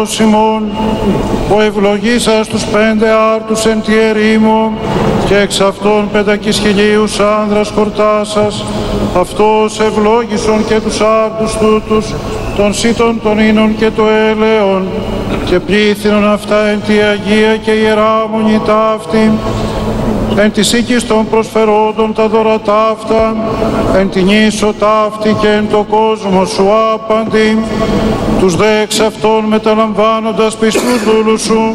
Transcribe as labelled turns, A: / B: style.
A: Σιμών, που ευλογήσας τους 5 άρτους εν τη ερήμο και εξ αυτών 500.000 άνδρας χορτάσας, αυτός ευλόγησον και τους άρτους τούτους, των σύτων των ίνων και το έλεον, και πλήθυνον αυτά εν τη Αγία και Ιερά Μονή ταύτη, εν της οίκης των προσφερόντων τα δώρα ταύτα, εν την ίσο ταύτη και εν το κόσμο σου άπαντη, τους δε εξ αυτών μεταλαμβάνοντας πιστούς δούλους σου,